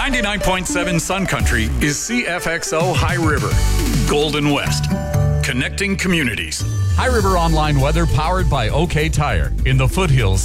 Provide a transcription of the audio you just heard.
99.7 Sun Country is CFXO High River, Golden West, connecting communities. High River Online weather powered by OK Tire in the foothills